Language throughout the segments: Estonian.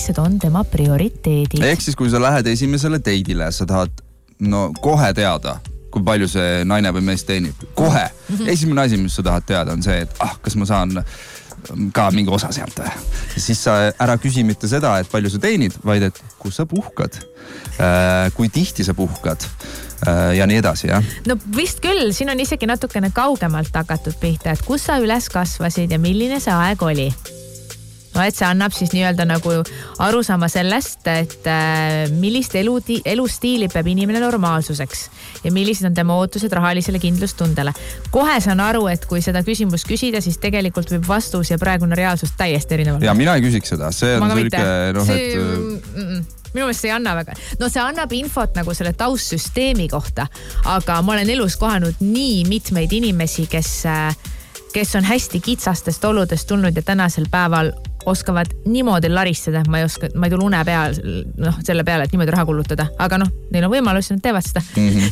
millised on tema prioriteedid. Ehk siis, kui sa lähed esimesele date'ile, sa tahad kohe teada, kui palju see naine või mees teenib. Kohe. Esimene asi, mis sa tahad teada, on see, et kas ma saan ka mingi osa sealt. Siis sa ära küsi mitte seda, et palju sa teenid, vaid et kus sa puhkad, kui tihti sa puhkad ja nii edasi, jah? No vist küll, siin on isegi natukene kaugemalt hakatud pihta, et kus sa üles kasvasid ja milline see aeg oli. No, et see annab siis nii-öelda nagu aru saama sellest, et millist elustiili peab inimene normaalsuseks ja millised on tema ootused rahalisele kindlustundele. Kohe saan aru, et kui seda küsimust küsida, siis tegelikult võib vastus ja praegune reaalsus täiesti erinevalt. Ja mina ei küsiks seda, see on selge, minu meelest see ei anna väga. No see annab infot nagu selle taustsüsteemi kohta, aga ma olen elus kohanud nii mitmeid inimesi, kes on hästi kitsastest oludest tulnud ja tänasel päeval oskavad niimoodi laristada, ma ei tule une peal, selle peale, et niimoodi raha kulutada. Aga neil on võimalus, nad teevad seda.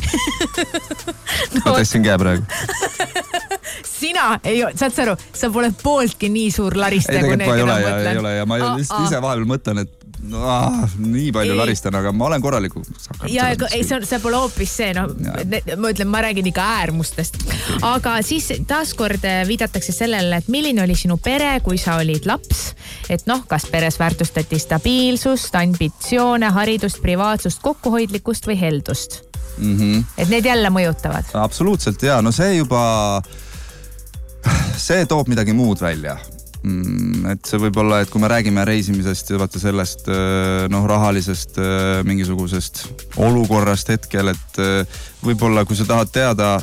Ma tõstin käe praegu. Sina saad sa aru, sa pole pooltki nii suur laristaja, kui need, keda mõtlen. Ei ole ja ma ise vahel mõtlen, et nii palju laristan, aga ma olen korraliku. Ja see pole hoopis see, ma ütlen, ma räägin ikka äärmustest. Aga siis taaskord viidatakse sellele, et milline oli sinu pere, kui sa olid laps, et kas peres väärtustati stabiilsust, ambitsioone, haridust, privaatsust, kokkuhoidlikkust või heldust. Et need jälle mõjutavad. Absoluutselt, ja see juba, see toob midagi muud välja. Et see võib olla, et kui me räägime reisimisest ja vaata sellest rahalisest mingisugusest olukorrast hetkel, et võib-olla kui sa tahad teada,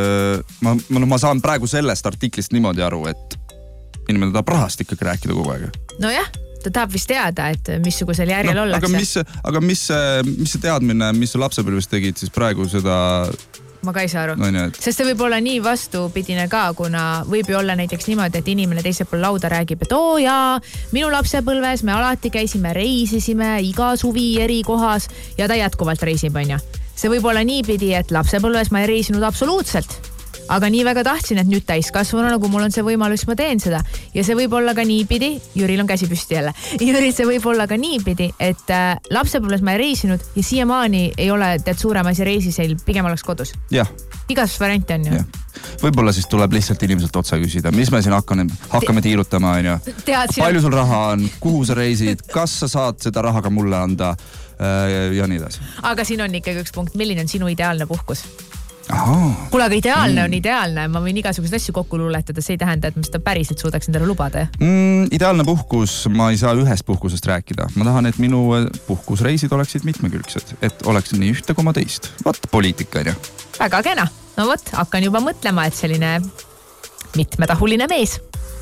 ma saan praegu sellest artiklist niimoodi aru, et inimene tahab rahast ikkagi rääkida kogu aeg. No jah, ta tahab vist teada, et missugusel järjel ollakse. Aga mis see teadmine, mis sa lapsepõlves tegid, siis praegu seda... Ma ka ei saa aru. Sest see võib olla nii vastupidine ka, kuna võib ju olla näiteks niimoodi, et inimene teisel pool lauda räägib, et minu lapsepõlves me alati käisime, reisisime iga suvi eri kohas ja ta jätkuvalt reisib, on ju. See võib olla niipidi, et lapsepõlves ma ei reisinud absoluutselt. Aga nii väga tahtsin, et nüüd täiskasvuna, kui mul on see võimalus, ma teen seda. Ja see võib olla ka niipidi, Jüril on käsi püsti jälle, Jüri, see võib olla ka niipidi, et lapsepõlves ma ei reisinud ja siiamaani ei ole tead suurem asi reisiseil, pigem oleks kodus. Jah. Igas variant on ju. Võib-olla siis tuleb lihtsalt inimeselt otsa küsida, mis me siin hakkame tiirutama, on ju. Palju sul raha on, kuhu sa reisid, kas sa saad seda raha ka mulle anda ja nii edasi. Aga siin on ikkagi üks punkt, milline on sinu ideaalne puhkus? Kuule, aga ideaalne on ideaalne. Ma võin igasugused asju kokku luuletada. See ei tähenda, et ma seda päriselt suudaks endale lubada. Ideaalne puhkus, ma ei saa ühest puhkusest rääkida. Ma tahan, et minu puhkusreisid oleksid mitmekülgsed. Et oleks nii ühte koma teist. Vaat poliitika, on ju. Väga kena. No vot, hakkan juba mõtlema, et selline mitmetahuline mees.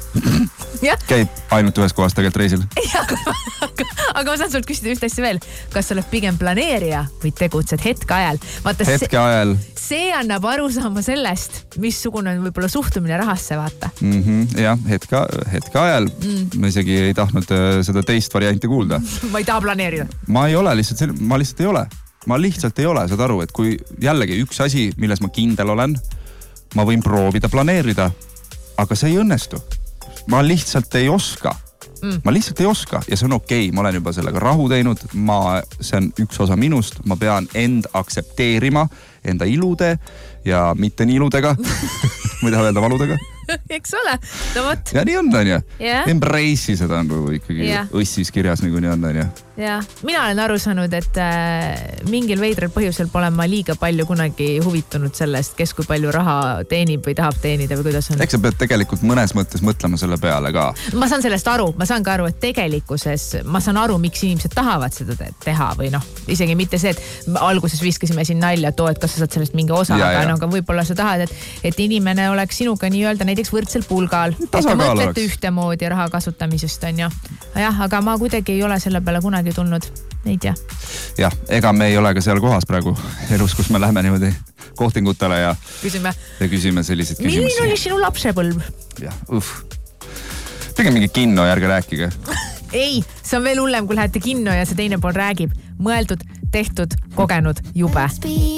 Käib ainult ühes kohas tegelikult reisil. Aga ma saan sult küsida üht asja veel. Kas sa oled pigem planeerija või tegutsed hetke ajal? Hetke ajal. See annab aru saama sellest, missugune on võib-olla suhtumine rahasse, vaata. Jah, hetke ajal. Ma isegi ei tahtnud seda teist varianti kuulda. Ma ei taha planeerida. Ma lihtsalt ei ole. Ma lihtsalt ei ole, saad aru, et kui jällegi üks asi, milles ma kindel olen, ma võin proovida planeerida, aga see ei õnnestu. Ma lihtsalt ei oska. Ja see on okei. Ma olen juba sellega rahu teinud. See on üks osa minust. Ma pean end aksepteerima enda ilude ja mitte nii iludega. Ma ei taha öelda valudega. Eks ole? No võt. Ja nii on, Tanja. Embrace'i seda on ikkagi õssis kirjas nagu nii on, Tanja. Ja, mina olen aru saanud, et mingil veidral põhjusel pole ma liiga palju kunagi huvitunud sellest, kes kui palju raha teenib või tahab teenida või kuidas on. Eks sa pead tegelikult mõnes mõttes mõtlema selle peale ka. Ma saan sellest aru. Ma saan ka aru, et tegelikkuses ma saan aru, miks inimesed tahavad seda teha või isegi mitte see, et alguses viskasime siin nalja, et kas sa saad sellest mingi osa, aga võib-olla sa tahad, et inimene oleks sinuga nii-öelda näiteks võrdsel pulgal, et te mõtlete ühtemoodi raha kasutamisest, on ju. Jah, aga ma kuidagi ei ole selle peale kunagi tulnud, ei tea. Jah, ega me ei ole ka seal kohas praegu elus, kus me lähme niimoodi kohtingutele ja küsime sellised küsimusi. Milline oli sinu lapsepõlv? Jah, Pigem mingi kinno, järge rääkige. Ei, see on veel hullem, kui lähete kinno ja see teine pool räägib. Mõeldud, tehtud, kogenud, jube.